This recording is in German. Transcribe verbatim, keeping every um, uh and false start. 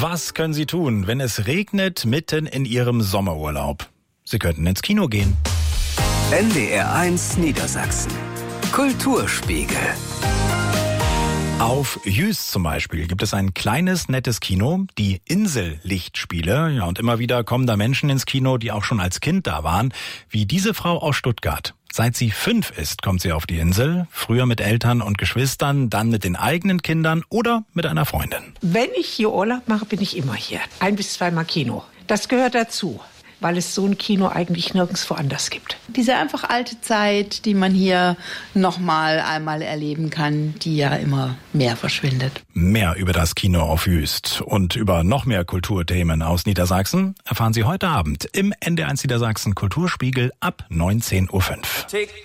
Was können Sie tun, wenn es regnet mitten in Ihrem Sommerurlaub? Sie könnten ins Kino gehen. N D R eins Niedersachsen. Kulturspiegel. Auf Jüst zum Beispiel gibt es ein kleines, nettes Kino, die Insel-Lichtspiele. Ja, und immer wieder kommen da Menschen ins Kino, die auch schon als Kind da waren, wie diese Frau aus Stuttgart. Seit sie fünf ist, kommt sie auf die Insel. Früher mit Eltern und Geschwistern, dann mit den eigenen Kindern oder mit einer Freundin. Wenn ich hier Urlaub mache, bin ich immer hier. Ein bis zweimal Kino. Das gehört dazu, weil es so ein Kino eigentlich nirgendwo anders gibt. Diese einfach alte Zeit, die man hier noch mal einmal erleben kann, die ja immer mehr verschwindet. Mehr über das Kino auf Jüst und über noch mehr Kulturthemen aus Niedersachsen erfahren Sie heute Abend im N D R eins Niedersachsen Kulturspiegel ab neunzehn Uhr fünf.